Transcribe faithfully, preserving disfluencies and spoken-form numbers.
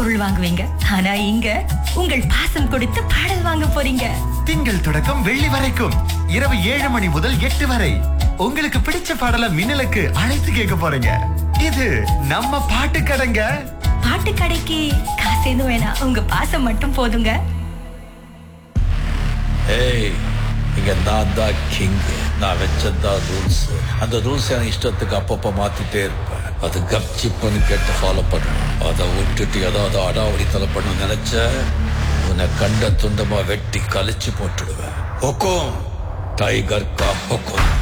பொருள் வாங்குவீங்க. ஆனா இங்க உங்கள் பாசம் கொடுத்து பாடல் வாங்க போறீங்க. திங்கள் தொடக்கம் வெள்ளி வரைக்கும் இரவு ஏழு மணி முதல் எட்டு வரை உங்களுக்கு பிடிச்ச பாடல மின்னலுக்கு அழைத்து கேட்க போறீங்க. இது நம்ம பாட்டு கடைங்க. பாட்டு கடைக்கு காசு எதுவும் வேணாம், உங்க பாசம் மட்டும் போதுங்க. ஏய், இங்க நான் தான் கிங். நான் வச்சதான் ரூல்ஸ். அந்த ரூல்ஸ் என் இஷ்டத்துக்கு அப்பப்ப மாத்திட்டே இருப்பேன். அது கப்சிப்புன்னு கேட்டு ஃபாலோ பண்ணணும். அதை விட்டுட்டு ஏதாவது அடாவடித்தலை பண்ண நினைச்ச உன்னை கண்ட துண்டமா வெட்டி கழிச்சு போட்டுடுவேன். ஹொக்கும் டைகர் கா ஹொக்கும்.